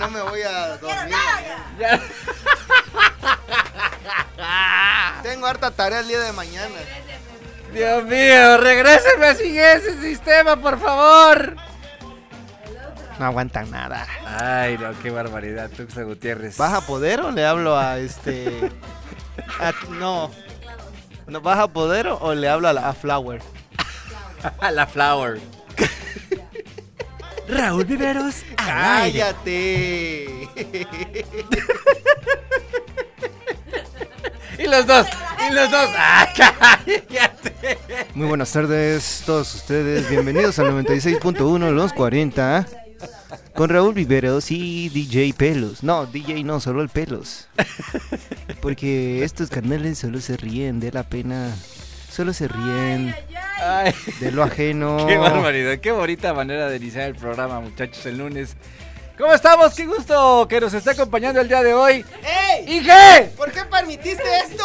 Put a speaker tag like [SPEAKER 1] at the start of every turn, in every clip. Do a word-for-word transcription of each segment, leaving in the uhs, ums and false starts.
[SPEAKER 1] no me voy a dormir.
[SPEAKER 2] Ya.
[SPEAKER 1] Tengo harta tarea el día de mañana.
[SPEAKER 2] Dios mío, regréseme así ese sistema, por favor.
[SPEAKER 1] No aguantan nada.
[SPEAKER 2] Ay, no, qué barbaridad, Tuxtla Gutiérrez.
[SPEAKER 1] ¿Baja poder o le hablo a este? A, no. ¿No baja poder o le hablo a, la, a Flower?
[SPEAKER 2] A la Flower. Raúl Viveros al aire.
[SPEAKER 1] ¡Cállate!
[SPEAKER 2] Y los dos, y los dos. ¡Ah, cállate!
[SPEAKER 1] Muy buenas tardes todos ustedes. Bienvenidos al noventa y seis punto uno, los cuarenta. Con Raúl Viveros y D J Pelos. No, D J no, solo el Pelos. Porque estos carnales solo se ríen de la pena. Solo se ríen
[SPEAKER 2] Ay,
[SPEAKER 1] de lo ajeno.
[SPEAKER 2] qué barbaridad, qué bonita manera de iniciar el programa, muchachos, el lunes. ¿Cómo estamos? Qué gusto que nos esté acompañando el día de hoy.
[SPEAKER 1] ¡Ey!
[SPEAKER 2] ¿Y qué?
[SPEAKER 1] ¿Por qué permitiste esto?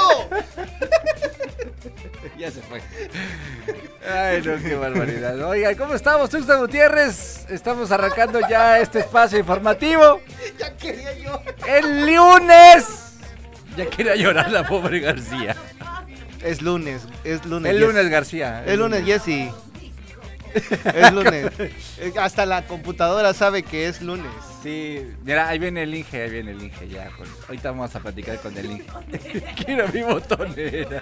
[SPEAKER 2] Ya se fue. Ay, no, qué barbaridad. Oigan, ¿cómo estamos, Tuxtla Gutiérrez? Estamos arrancando ya este espacio informativo.
[SPEAKER 1] Ya quería yo.
[SPEAKER 2] El lunes. Ya quería llorar la pobre García.
[SPEAKER 1] Es lunes, es lunes.
[SPEAKER 2] El
[SPEAKER 1] Jessy.
[SPEAKER 2] lunes, García.
[SPEAKER 1] El lunes, Jessy. Es lunes. Hasta la computadora sabe que es lunes.
[SPEAKER 2] Sí, mira, ahí viene el Inge, ahí viene el Inge ya. Con... Ahorita vamos a platicar con el Inge. Quiero mi botonera.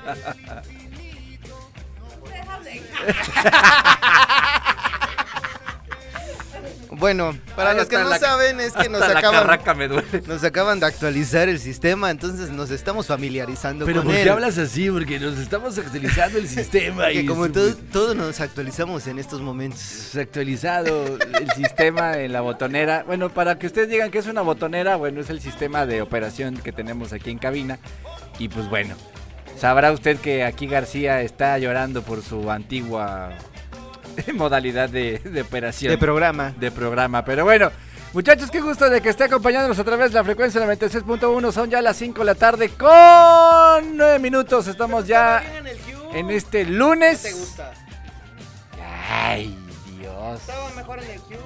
[SPEAKER 1] Bueno, para
[SPEAKER 2] Ay,
[SPEAKER 1] los que
[SPEAKER 2] hasta
[SPEAKER 1] no
[SPEAKER 2] la-
[SPEAKER 1] saben es que nos
[SPEAKER 2] Hasta la
[SPEAKER 1] acaban,
[SPEAKER 2] carraca me duele.
[SPEAKER 1] nos acaban de actualizar el sistema, entonces nos estamos familiarizando
[SPEAKER 3] Pero
[SPEAKER 1] con
[SPEAKER 3] ¿por
[SPEAKER 1] él.
[SPEAKER 3] qué hablas así? Porque nos estamos actualizando el sistema.
[SPEAKER 1] Que
[SPEAKER 3] y
[SPEAKER 1] como
[SPEAKER 3] su-
[SPEAKER 1] todo- todos nos actualizamos en estos momentos.
[SPEAKER 2] Se ha actualizado el sistema en la botonera. Bueno, para que ustedes digan que es una botonera, bueno, es el sistema de operación que tenemos aquí en cabina. Y pues bueno, sabrá usted que aquí García está llorando por su antigua modalidad de, de operación.
[SPEAKER 1] De programa.
[SPEAKER 2] de programa. Pero bueno, muchachos, qué gusto de que esté acompañándonos a través de la frecuencia noventa y seis punto uno. Son ya las cinco de la tarde con nueve minutos. Estamos ya en este lunes.
[SPEAKER 1] ¿Qué te gusta?
[SPEAKER 2] Ay, Dios.
[SPEAKER 1] Estaba mejor en el Q.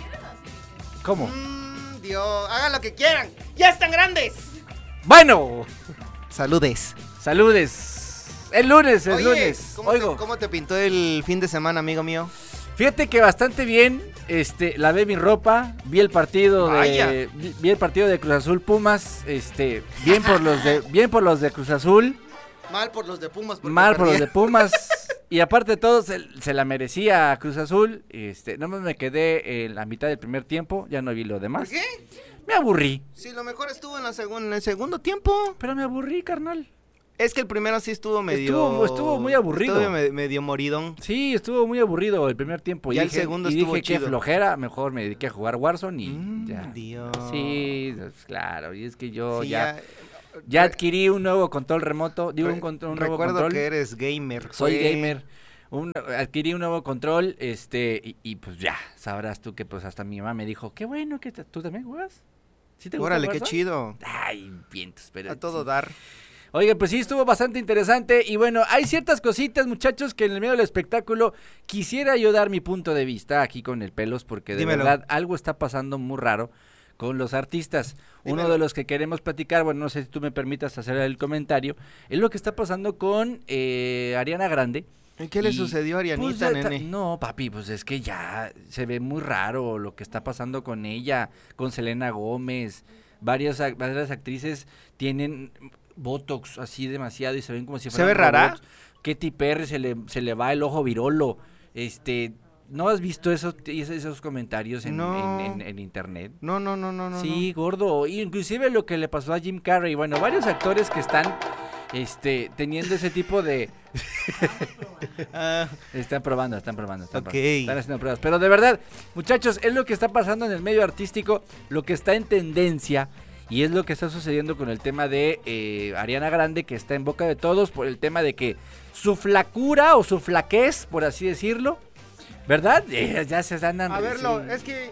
[SPEAKER 2] ¿Cómo?
[SPEAKER 1] Mm, Dios, hagan lo que quieran. ¡Ya están grandes!
[SPEAKER 2] Bueno,
[SPEAKER 1] Saludes.
[SPEAKER 2] saludes. El lunes, el
[SPEAKER 1] Oye,
[SPEAKER 2] lunes.
[SPEAKER 1] ¿cómo
[SPEAKER 2] Oigo.
[SPEAKER 1] te, ¿cómo te pintó el fin de semana, amigo mío?
[SPEAKER 2] Fíjate que bastante bien. Este, lavé mi ropa, vi el partido
[SPEAKER 1] Vaya.
[SPEAKER 2] de vi, vi el partido de Cruz Azul Pumas, este, bien por los de bien por los de Cruz Azul,
[SPEAKER 1] Mal por los de Pumas. porque
[SPEAKER 2] mal por los de
[SPEAKER 1] perdieron.
[SPEAKER 2] Pumas y aparte de todo se, se la merecía Cruz Azul. Este, nada más me quedé en la mitad del primer tiempo, ya no vi lo
[SPEAKER 1] ¿Por
[SPEAKER 2] demás.
[SPEAKER 1] qué?
[SPEAKER 2] Me aburrí,
[SPEAKER 1] Si lo mejor estuvo en, la segun- en el segundo tiempo.
[SPEAKER 2] pero me aburrí, carnal.
[SPEAKER 1] Es que el primero sí estuvo medio...
[SPEAKER 2] Estuvo- estuvo muy aburrido.
[SPEAKER 1] Estuvo me- medio moridón.
[SPEAKER 2] Sí, estuvo muy aburrido el primer tiempo.
[SPEAKER 1] Ya
[SPEAKER 2] y
[SPEAKER 1] el
[SPEAKER 2] dije,
[SPEAKER 1] segundo
[SPEAKER 2] y
[SPEAKER 1] estuvo
[SPEAKER 2] dije, qué
[SPEAKER 1] chido.
[SPEAKER 2] flojera, mejor me dediqué a jugar Warzone y
[SPEAKER 1] Mm,
[SPEAKER 2] ya.
[SPEAKER 1] Dios.
[SPEAKER 2] Sí, pues, claro, y es que yo
[SPEAKER 1] Sí,
[SPEAKER 2] ya,
[SPEAKER 1] ya-
[SPEAKER 2] ya adquirí un nuevo control remoto, digo
[SPEAKER 1] Re-
[SPEAKER 2] un, control, un nuevo
[SPEAKER 1] Recuerdo
[SPEAKER 2] control.
[SPEAKER 1] que eres gamer.
[SPEAKER 2] Soy
[SPEAKER 1] Fue-
[SPEAKER 2] gamer. Un, adquirí un nuevo control, este, y, y pues ya, sabrás tú que pues hasta mi mamá me dijo, qué bueno que te- tú también juegas. ¿Sí te gusta
[SPEAKER 1] Órale,
[SPEAKER 2] el
[SPEAKER 1] qué
[SPEAKER 2] Warzone?
[SPEAKER 1] chido.
[SPEAKER 2] Ay, vientos, pero
[SPEAKER 1] A todo
[SPEAKER 2] sí.
[SPEAKER 1] dar.
[SPEAKER 2] Oiga, pues sí, estuvo bastante interesante. Y bueno, hay ciertas cositas, muchachos, que en el medio del espectáculo quisiera yo dar mi punto de vista aquí con el Pelos, porque de
[SPEAKER 1] Dímelo.
[SPEAKER 2] verdad algo está pasando muy raro con los artistas. Uno
[SPEAKER 1] Dímelo.
[SPEAKER 2] de los que queremos platicar, bueno, no sé si tú me permitas hacer el comentario, es lo que está pasando con eh, Ariana Grande.
[SPEAKER 1] ¿Y qué le
[SPEAKER 2] Y,
[SPEAKER 1] sucedió a
[SPEAKER 2] pues,
[SPEAKER 1] Arianita,
[SPEAKER 2] ya está-
[SPEAKER 1] nene?
[SPEAKER 2] No, papi, pues es que ya se ve muy raro lo que está pasando con ella, con Selena Gómez. Varias, ac- varias actrices tienen botox así demasiado y se ven como si
[SPEAKER 1] ¿Se
[SPEAKER 2] fueran
[SPEAKER 1] ve rara?
[SPEAKER 2] robots. Katy Perry se le, se le va el ojo virolo. Este, ¿no has visto esos, esos, esos comentarios en,
[SPEAKER 1] No.
[SPEAKER 2] en, en- en internet?
[SPEAKER 1] No, no, no, no, no.
[SPEAKER 2] Sí, gordo. Y inclusive lo que le pasó a Jim Carrey. Bueno, varios actores que están este, teniendo ese tipo de...
[SPEAKER 1] no. Ah,
[SPEAKER 2] Están probando, están probando, están,
[SPEAKER 1] Ok.
[SPEAKER 2] probando, están haciendo pruebas. Pero de verdad, muchachos, es lo que está pasando en el medio artístico, lo que está en tendencia y es lo que está sucediendo con el tema de eh, Ariana Grande, que está en boca de todos por el tema de que su flacura o su flaquez, por así decirlo, ¿verdad? Eh, ya se andan...
[SPEAKER 1] a verlo,
[SPEAKER 2] sí.
[SPEAKER 1] es que...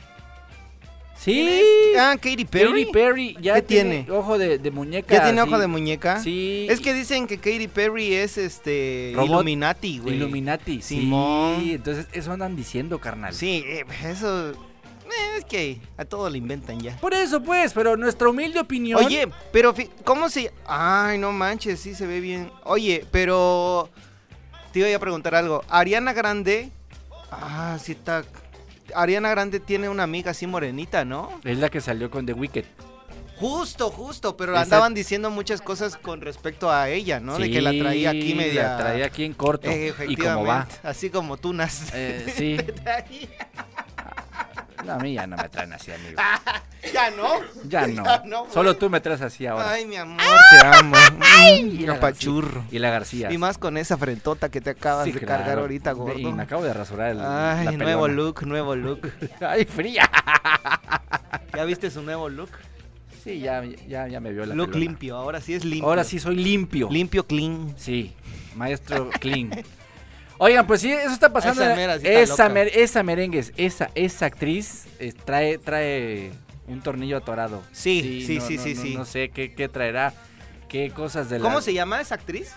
[SPEAKER 2] Sí,
[SPEAKER 1] Ah, Katy Perry.
[SPEAKER 2] Katy Perry ya
[SPEAKER 1] ¿Qué
[SPEAKER 2] tiene,
[SPEAKER 1] tiene?
[SPEAKER 2] ojo de, de muñeca.
[SPEAKER 1] ¿Ya tiene
[SPEAKER 2] así.
[SPEAKER 1] ojo de muñeca?
[SPEAKER 2] Sí.
[SPEAKER 1] Es que dicen que Katy Perry es este
[SPEAKER 2] Robot.
[SPEAKER 1] Illuminati, güey.
[SPEAKER 2] Illuminati,
[SPEAKER 1] Simón.
[SPEAKER 2] sí. Entonces, eso andan diciendo, carnal.
[SPEAKER 1] Sí, eh, eso... es que a todo le inventan ya.
[SPEAKER 2] Por eso, pues, pero nuestra humilde opinión...
[SPEAKER 1] Oye, pero, ¿cómo se...? Ay, no manches, sí se ve bien. Oye, pero... Te iba a preguntar algo. Ariana Grande... Ah, sí está... Ariana Grande tiene una amiga así morenita, ¿no?
[SPEAKER 2] Es la que salió con The Weeknd.
[SPEAKER 1] Justo, justo, pero
[SPEAKER 2] Esa...
[SPEAKER 1] andaban diciendo muchas cosas con respecto a ella, ¿no?
[SPEAKER 2] Sí,
[SPEAKER 1] de que la traía aquí media...
[SPEAKER 2] la traía aquí en corto.
[SPEAKER 1] Eh,
[SPEAKER 2] y como va.
[SPEAKER 1] Así como tunas.
[SPEAKER 2] Eh, sí. No, a mí ya no me traen así, amigo.
[SPEAKER 1] ¿Ya no?
[SPEAKER 2] Ya no.
[SPEAKER 1] Ya no,
[SPEAKER 2] Solo tú me traes así ahora.
[SPEAKER 1] Ay, mi amor, te amo.
[SPEAKER 2] Ay,
[SPEAKER 1] y la García. Y
[SPEAKER 2] la García.
[SPEAKER 1] Y más con esa frentota que te acabas
[SPEAKER 2] sí,
[SPEAKER 1] de
[SPEAKER 2] claro.
[SPEAKER 1] cargar ahorita, gordo.
[SPEAKER 2] Y me acabo de rasurar el,
[SPEAKER 1] Ay,
[SPEAKER 2] la
[SPEAKER 1] nuevo
[SPEAKER 2] pelona.
[SPEAKER 1] look, nuevo look.
[SPEAKER 2] Ay, fría.
[SPEAKER 1] ¿Ya viste su nuevo look?
[SPEAKER 2] Sí, ya, ya, ya me vio la
[SPEAKER 1] Look
[SPEAKER 2] pelona.
[SPEAKER 1] limpio, ahora sí es limpio.
[SPEAKER 2] Ahora sí soy limpio.
[SPEAKER 1] Limpio, clean.
[SPEAKER 2] Sí, maestro clean. Oigan, pues sí, eso está pasando.
[SPEAKER 1] Esa mera, sí está
[SPEAKER 2] esa,
[SPEAKER 1] loca.
[SPEAKER 2] mer, esa merengues, esa, esa actriz eh, trae, trae un tornillo atorado.
[SPEAKER 1] Sí, sí,
[SPEAKER 2] no,
[SPEAKER 1] sí,
[SPEAKER 2] no,
[SPEAKER 1] sí,
[SPEAKER 2] no,
[SPEAKER 1] sí.
[SPEAKER 2] No sé qué, qué traerá, qué cosas de la...
[SPEAKER 1] ¿Cómo se llama esa actriz?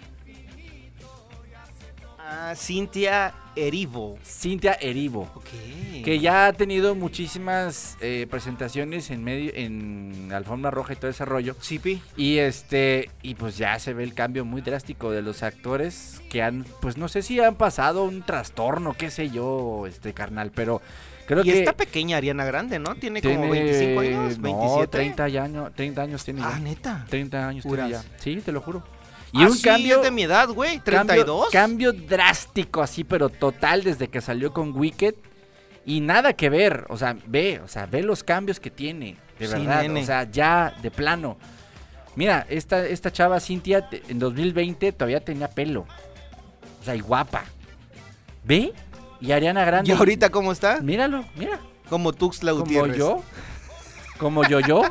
[SPEAKER 1] Ah, Cynthia Erivo.
[SPEAKER 2] Cynthia Erivo.
[SPEAKER 1] Ok.
[SPEAKER 2] Que ya ha tenido muchísimas eh, presentaciones en medio, en Alfombra Roja y todo ese rollo.
[SPEAKER 1] Sí, pi.
[SPEAKER 2] Y este, y pues ya se ve el cambio muy drástico de los actores que han, pues no sé si han pasado un trastorno, qué sé yo, este carnal, pero creo
[SPEAKER 1] y
[SPEAKER 2] que
[SPEAKER 1] está pequeña Ariana Grande, ¿no? Tiene,
[SPEAKER 2] tiene
[SPEAKER 1] como veinticinco años,
[SPEAKER 2] no,
[SPEAKER 1] veintisiete.
[SPEAKER 2] treinta años, treinta años tiene
[SPEAKER 1] Ah,
[SPEAKER 2] ya.
[SPEAKER 1] neta.
[SPEAKER 2] treinta años
[SPEAKER 1] Juras.
[SPEAKER 2] tiene ya. Sí, te lo juro. Y
[SPEAKER 1] Ah,
[SPEAKER 2] un
[SPEAKER 1] sí,
[SPEAKER 2] cambio
[SPEAKER 1] es de mi edad, güey, treinta y dos.
[SPEAKER 2] Cambio, cambio drástico así, pero total desde que salió con Wicked. Y nada que ver, o sea, ve, o sea, ve los cambios que tiene, de
[SPEAKER 1] Sí,
[SPEAKER 2] verdad,
[SPEAKER 1] nene.
[SPEAKER 2] o sea, ya de plano. Mira, esta, esta chava Cynthia te- en dos mil veinte todavía tenía pelo, o sea, y guapa. ¿Ve? Y Ariana Grande.
[SPEAKER 1] ¿Y ahorita cómo está?
[SPEAKER 2] Míralo, mira,
[SPEAKER 1] Como Tuxtla
[SPEAKER 2] como
[SPEAKER 1] Gutiérrez.
[SPEAKER 2] yo, como yo yo.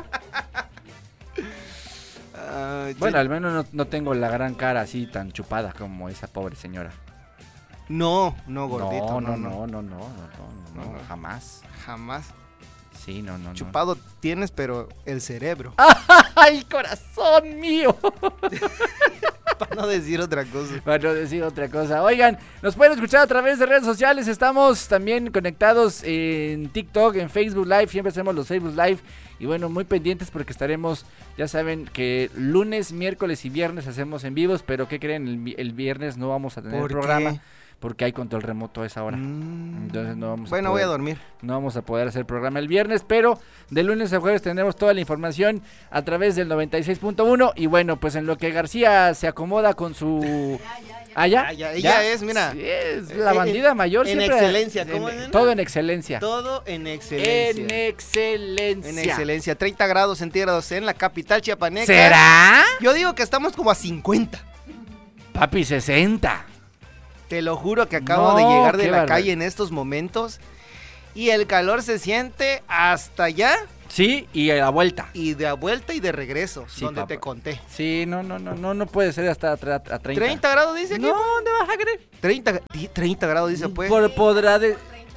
[SPEAKER 1] Ay,
[SPEAKER 2] Bueno,
[SPEAKER 1] te-
[SPEAKER 2] al menos no, no tengo la gran cara así tan chupada como esa pobre señora.
[SPEAKER 1] No, no, gordito.
[SPEAKER 2] no, no, no, no, no, no, no, no,
[SPEAKER 1] No, no.
[SPEAKER 2] jamás.
[SPEAKER 1] Jamás.
[SPEAKER 2] Sí, no, no, no.
[SPEAKER 1] Chupado tienes, pero el cerebro.
[SPEAKER 2] ¡Ay, corazón mío!
[SPEAKER 1] Para no decir otra cosa.
[SPEAKER 2] Para no decir otra cosa. Oigan, nos pueden escuchar a través de redes sociales. Estamos también conectados en TikTok, en Facebook Live. Siempre hacemos los Facebook Live. Y bueno, muy pendientes porque estaremos, ya saben que lunes, miércoles y viernes hacemos en vivos. Pero ¿qué creen? El, vi- el viernes no vamos a tener
[SPEAKER 1] ¿Por
[SPEAKER 2] programa
[SPEAKER 1] qué?
[SPEAKER 2] porque hay control remoto a esa hora.
[SPEAKER 1] Mm.
[SPEAKER 2] Entonces no vamos a
[SPEAKER 1] Bueno,
[SPEAKER 2] poder-
[SPEAKER 1] voy a dormir.
[SPEAKER 2] No vamos a poder hacer programa el viernes, pero de lunes a jueves tendremos toda la información a través del noventa y seis punto uno. Y bueno, pues en lo que García se acomoda con su... ¿Ah, ya?
[SPEAKER 1] Ah, ya, ella es, mira.
[SPEAKER 2] Sí, es la
[SPEAKER 1] En-
[SPEAKER 2] bandida mayor.
[SPEAKER 1] en
[SPEAKER 2] siempre-
[SPEAKER 1] excelencia, ¿cómo
[SPEAKER 2] en-
[SPEAKER 1] es?
[SPEAKER 2] Todo en excelencia.
[SPEAKER 1] Todo en excelencia.
[SPEAKER 2] En excelencia.
[SPEAKER 1] En excelencia. treinta grados centígrados en la capital chiapaneca.
[SPEAKER 2] ¿Será?
[SPEAKER 1] Yo digo que estamos como a cincuenta.
[SPEAKER 2] Papi, sesenta.
[SPEAKER 1] Te lo juro que acabo
[SPEAKER 2] No,
[SPEAKER 1] de llegar de
[SPEAKER 2] qué
[SPEAKER 1] la
[SPEAKER 2] bárbaro.
[SPEAKER 1] calle en estos momentos. Y el calor se siente hasta allá
[SPEAKER 2] Sí, y a la vuelta.
[SPEAKER 1] y de a vuelta y de regreso,
[SPEAKER 2] Sí,
[SPEAKER 1] donde
[SPEAKER 2] papá.
[SPEAKER 1] te conté.
[SPEAKER 2] Sí, no, no, no, no, no puede ser hasta a, tre- a treinta.
[SPEAKER 1] ¿treinta grados dice aquí?
[SPEAKER 2] No, ¿dónde vas a creer?
[SPEAKER 1] treinta, di- treinta grados dice pues.
[SPEAKER 2] Por- podrá de...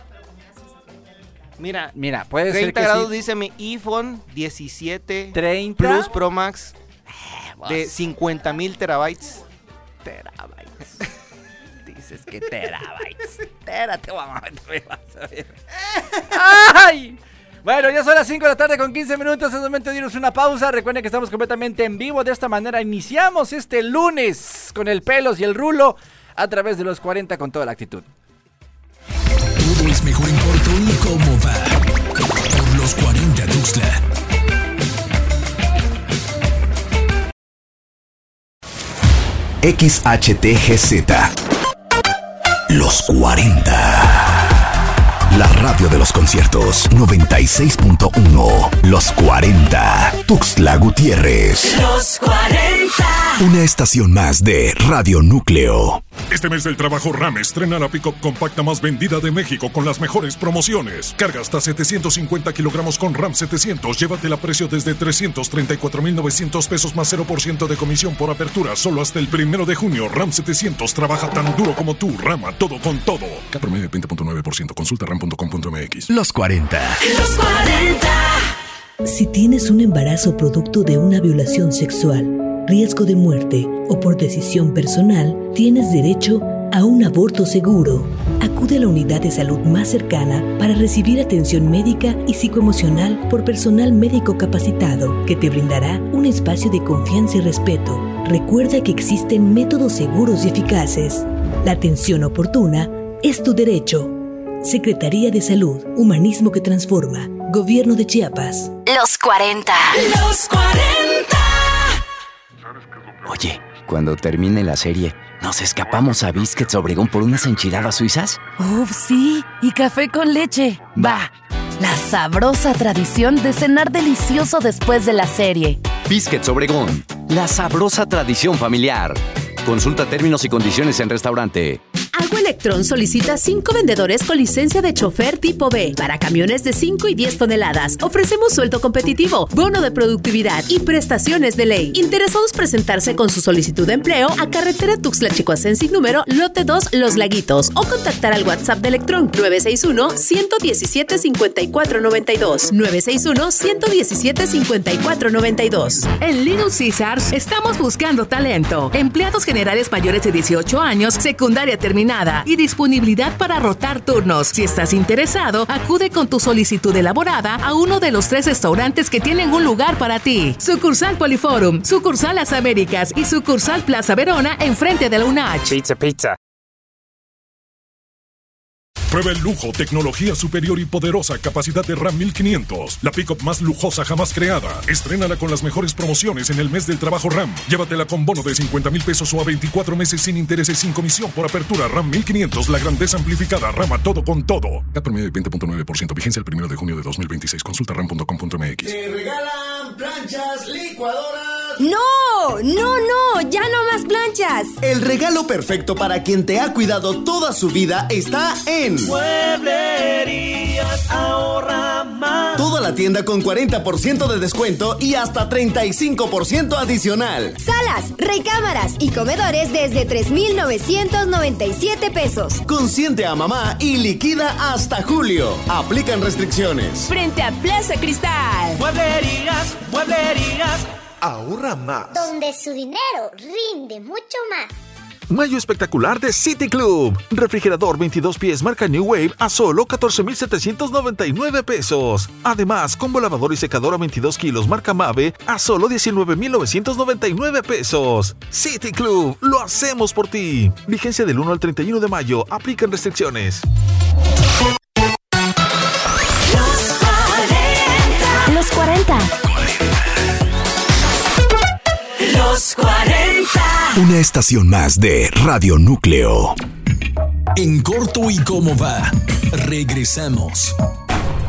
[SPEAKER 1] Mira,
[SPEAKER 2] Mira, puede ser
[SPEAKER 1] treinta
[SPEAKER 2] que
[SPEAKER 1] grados
[SPEAKER 2] sí.
[SPEAKER 1] dice mi iPhone diecisiete
[SPEAKER 2] treinta
[SPEAKER 1] Plus Pro Max de
[SPEAKER 2] Vas.
[SPEAKER 1] cincuenta mil terabytes.
[SPEAKER 2] Terabytes. Dices que terabytes. Espérate, mamá, te vas a ver. ¡Ay! Bueno, ya son las cinco de la tarde con quince minutos. Es momento de irnos una pausa. Recuerden que estamos completamente en vivo. De esta manera iniciamos este lunes con el pelos y el rulo a través de los cuarenta con toda la actitud.
[SPEAKER 4] Todo es mejor en corto y cómo va. Por los cuarenta Tuxtla. X H T G Z. Los cuarenta. La radio de los conciertos. noventa y seis punto uno. Los cuarenta. Tuxtla Gutiérrez.
[SPEAKER 5] Los cuarenta.
[SPEAKER 4] Una estación más de Radio Núcleo.
[SPEAKER 6] Este mes del trabajo RAM estrena la pick-up compacta más vendida de México con las mejores promociones. Carga hasta setecientos cincuenta kilogramos con RAM setecientos. Llévatela a precio desde trescientos treinta y cuatro mil novecientos pesos más cero por ciento de comisión por apertura. Solo hasta el primero de junio. RAM setecientos trabaja tan duro como tú. Rama todo con todo. K promedio veinte punto nueve por ciento. Consulta ram punto com punto m x.
[SPEAKER 4] Los cuarenta.
[SPEAKER 5] Los cuarenta.
[SPEAKER 7] Si tienes un embarazo producto de una violación sexual, riesgo de muerte o por decisión personal, tienes derecho a un aborto seguro. Acude a la unidad de salud más cercana para recibir atención médica y psicoemocional por personal médico capacitado que te brindará un espacio de confianza y respeto. Recuerda que existen métodos seguros y eficaces. La atención oportuna es tu derecho. Secretaría de Salud, Humanismo que Transforma, Gobierno de Chiapas.
[SPEAKER 5] Los cuarenta. Los cuarenta.
[SPEAKER 8] Oye, cuando termine la serie, ¿nos escapamos a Biscuits Obregón por unas enchiladas suizas?
[SPEAKER 9] Uf, sí, y café con leche. Va, la sabrosa tradición de cenar delicioso después de la serie.
[SPEAKER 8] Biscuits Obregón, la sabrosa tradición familiar. Consulta términos y condiciones en restaurante.
[SPEAKER 10] Agua Electrón solicita cinco vendedores con licencia de chofer tipo B para camiones de cinco y diez toneladas. Ofrecemos sueldo competitivo, bono de productividad y prestaciones de ley. Interesados presentarse con su solicitud de empleo a carretera Tuxtla-Chicoacén sin número, lote dos, Los Laguitos, o contactar al WhatsApp de Electrón nueve seis uno, uno uno siete, cinco cuatro nueve dos, nueve seis uno, uno uno siete, cinco cuatro nueve dos.
[SPEAKER 11] En Little Caesars estamos buscando talento, empleados generales mayores de dieciocho años, secundaria terminada y disponibilidad para rotar turnos. Si estás interesado, acude con tu solicitud elaborada a uno de los tres restaurantes que tienen un lugar para ti. Sucursal Poliforum, sucursal Las Américas y sucursal Plaza Verona enfrente de la U N A C.
[SPEAKER 12] Pizza, pizza.
[SPEAKER 6] Prueba el lujo, tecnología superior y poderosa capacidad de RAM mil quinientos. La pick-up más lujosa jamás creada. Estrénala con las mejores promociones en el mes del trabajo RAM. Llévatela con bono de cincuenta mil pesos o a veinticuatro meses sin intereses sin comisión por apertura. RAM mil quinientos, la grandeza amplificada. RAM a todo con todo. Cat promedio de veinte punto nueve por ciento. Vigencia el primero de junio de dos mil veintiséis. Consulta ram punto com punto m x.
[SPEAKER 13] Te regalan planchas, licuadoras.
[SPEAKER 14] ¡No! ¡No, no! ¡Ya no más planchas!
[SPEAKER 13] El regalo perfecto para quien te ha cuidado toda su vida está en
[SPEAKER 15] Mueblerías Ahorra Más.
[SPEAKER 13] Toda la tienda con cuarenta por ciento de descuento y hasta treinta y cinco por ciento adicional.
[SPEAKER 14] Salas, recámaras y comedores desde tres mil novecientos noventa y siete pesos.
[SPEAKER 13] Consiente a mamá y liquida hasta julio. Aplican restricciones.
[SPEAKER 14] Frente a Plaza Cristal.
[SPEAKER 15] Mueblerías, mueblerías
[SPEAKER 13] Ahorra Más.
[SPEAKER 16] Donde su dinero rinde mucho más.
[SPEAKER 17] Mayo espectacular de City Club. Refrigerador veintidós pies marca New Wave a solo catorce mil setecientos noventa y nueve pesos. Además, combo lavador y secadora veintidós kilos marca Mave a solo diecinueve mil novecientos noventa y nueve pesos. City Club, lo hacemos por ti. Vigencia del uno al treinta y uno de mayo. Aplican restricciones.
[SPEAKER 9] Los cuarenta.
[SPEAKER 5] Los cuarenta.
[SPEAKER 4] Una estación más de Radio Núcleo. En corto y cómo va, regresamos.